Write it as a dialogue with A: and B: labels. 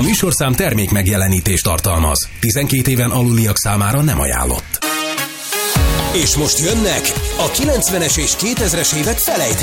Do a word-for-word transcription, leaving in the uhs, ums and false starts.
A: műsorszám termék megjelenítést tartalmaz. tizenkét éven aluliak számára nem ajánlott. És most jönnek a kilencvenes és kétezres évek felejthetők.